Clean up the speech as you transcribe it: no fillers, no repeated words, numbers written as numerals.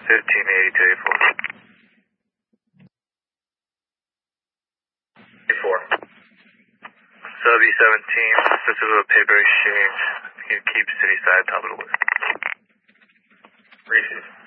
158284. 84. Sub E17, this is a paper exchange. You keep city side, top of the list. Receive.